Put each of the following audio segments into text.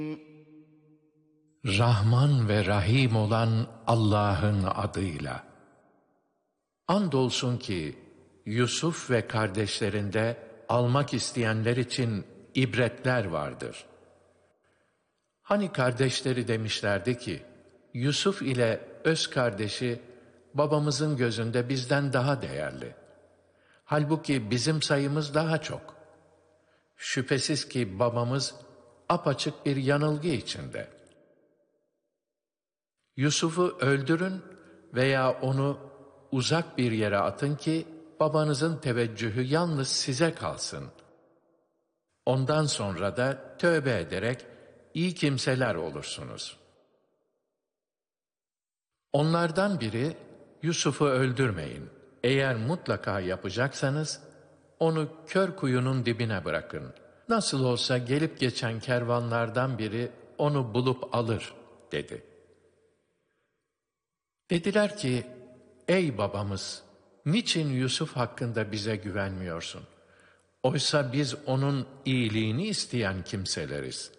Rahman ve Rahim olan Allah'ın adıyla. Andolsun ki Yusuf ve kardeşlerinde almak isteyenler için ibretler vardır. Hani kardeşleri demişlerdi ki, Yusuf ile öz kardeşi babamızın gözünde bizden daha değerli. Halbuki bizim sayımız daha çok. Şüphesiz ki babamız apaçık bir yanılgı içinde. Yusuf'u öldürün veya onu uzak bir yere atın ki babanızın teveccühü yalnız size kalsın. Ondan sonra da tövbe ederek iyi kimseler olursunuz. Onlardan biri, Yusuf'u öldürmeyin. Eğer mutlaka yapacaksanız, onu kör kuyunun dibine bırakın. Nasıl olsa gelip geçen kervanlardan biri onu bulup alır, dedi. Dediler ki, ey babamız, niçin Yusuf hakkında bize güvenmiyorsun? Oysa biz onun iyiliğini isteyen kimseleriz.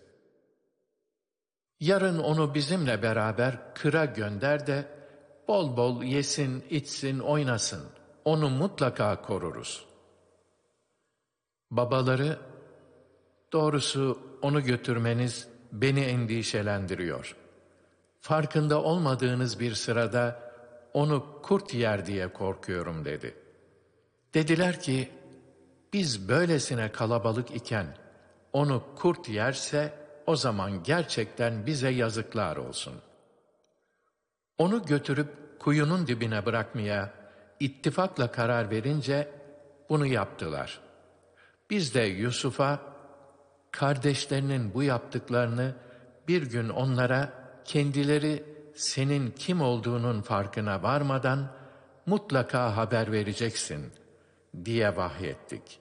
Yarın onu bizimle beraber kıra gönder de, bol bol yesin, içsin, oynasın. Onu mutlaka koruruz. Babaları, doğrusu onu götürmeniz beni endişelendiriyor. Farkında olmadığınız bir sırada onu kurt yer diye korkuyorum, dedi. Dediler ki, biz böylesine kalabalık iken onu kurt yerse o zaman gerçekten bize yazıklar olsun. Onu götürüp kuyunun dibine bırakmaya ittifakla karar verince bunu yaptılar. Biz de Yusuf'a kardeşlerinin bu yaptıklarını bir gün onlara kendileri senin kim olduğunun farkına varmadan mutlaka haber vereceksin diye vahyettik.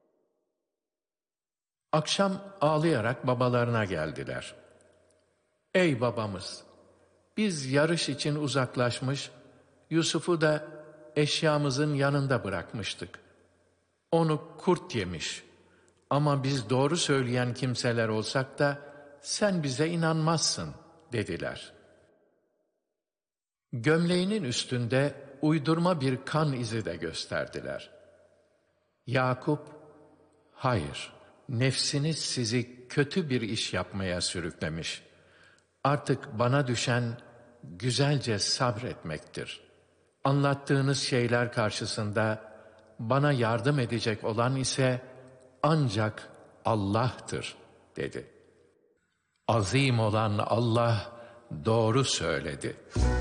Akşam ağlayarak babalarına geldiler. Ey babamız! Biz yarış için uzaklaşmış, Yusuf'u da eşyamızın yanında bırakmıştık. Onu kurt yemiş. Ama biz doğru söyleyen kimseler olsak da sen bize inanmazsın, dediler. Gömleğinin üstünde uydurma bir kan izi de gösterdiler. Yakup, hayır, nefsiniz sizi kötü bir iş yapmaya sürüklemiş. Artık bana düşen güzelce sabretmektir. Anlattığınız şeyler karşısında bana yardım edecek olan ise ancak Allah'tır, dedi. Azim olan Allah doğru söyledi.